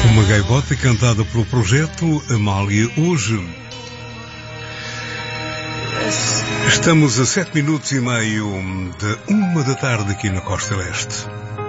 Uma gaivota cantada pelo projeto Amália hoje. Estamos a 7 minutos e meio de 1 da tarde aqui na Costa Leste.